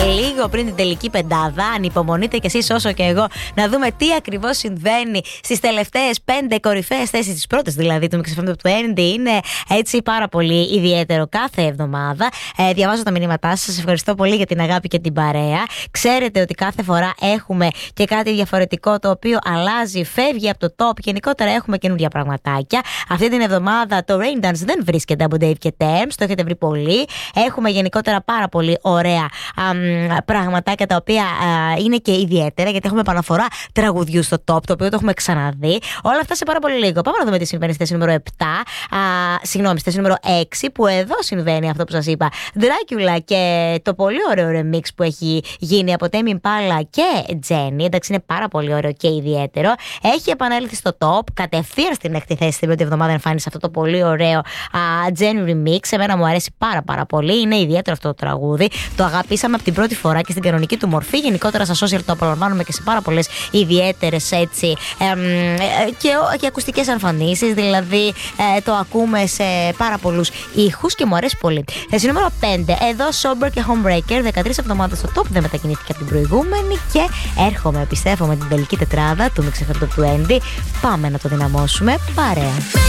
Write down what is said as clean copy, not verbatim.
λίγο πριν την τελική πεντάδα. Ανυπομονείτε κι εσείς όσο και εγώ να δούμε τι ακριβώς συμβαίνει στις τελευταίες 5 κορυφαίες θέσεις, τις πρώτες δηλαδή του Mix FM Top 20. Είναι έτσι πάρα πολύ ιδιαίτερο κάθε εβδομάδα. Διαβάζω τα μηνύματά σας. Σας ευχαριστώ πολύ για την αγάπη και την παρέα. Ξέρετε ότι κάθε φορά έχουμε και κάτι διαφορετικό το οποίο αλλάζει, φεύγει από το top. Γενικότερα έχουμε καινούργια πραγματάκια. Αυτή την εβδομάδα το Rain Dance δεν βρίσκεται από Dave και Tems. Το έχετε βρει πολύ. Έχουμε γενικότερα πάρα πολύ ωραία πραγματάκια τα οποία είναι και ιδιαίτερα, γιατί έχουμε επαναφορά τραγουδιού στο top, το οποίο το έχουμε ξαναδεί. Όλα αυτά σε πάρα πολύ λίγο. Πάμε να δούμε τι συμβαίνει στη θέση νούμερο 7. Συγγνώμη, στη θέση νούμερο 6, που εδώ συμβαίνει αυτό που σας είπα. Dracula και το πολύ ωραίο remix που έχει γίνει από Tame Impala και Jenny. Εντάξει, είναι πάρα πολύ ωραίο και ιδιαίτερο. Έχει επανέλθει στο top, κατευθείαν στην έκτη θέση την πρώτη εβδομάδα εμφάνισε αυτό το πολύ ωραίο Jenny remix. Εμένα μου αρέσει πάρα πολύ. Είναι ιδιαίτερο αυτό το τραγούδι. Το αγαπήσαμε από την πρώτη φορά και στην κανονική του μορφή. Γενικότερα στα social το απολαμβάνουμε και σε πάρα πολλές ιδιαίτερες έτσι και ακουστικές εμφανίσεις. Δηλαδή το ακούμε σε πάρα πολλούς ήχους και μου αρέσει πολύ. Θέση νούμερο 5. Εδώ Sober και Homebreaker. 13 εβδομάδες στο top, δεν μετακινήθηκε από την προηγούμενη. Και επιστρέφω με την τελική τετράδα του Mix FM Top 20. Πάμε να το δυναμώσουμε παρέα.